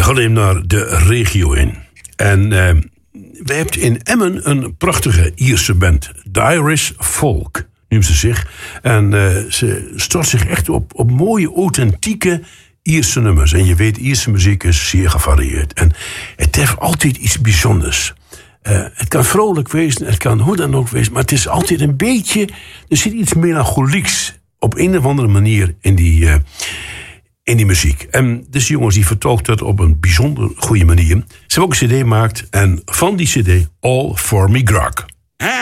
gaan even naar de regio in. En wij hebben in Emmen een prachtige Ierse band. The Irish Folk noemt ze zich. En ze stort zich echt op mooie, authentieke Ierse nummers. En je weet, Ierse muziek is zeer gevarieerd. En het heeft altijd iets bijzonders. Het kan vrolijk wezen, het kan hoe dan ook wezen. Maar het is altijd een beetje... Er zit iets melancholieks op een of andere manier in die muziek. En deze jongens die vertolkt dat op een bijzonder goede manier. Ze hebben ook een cd gemaakt. En van die cd, All For Me Grog.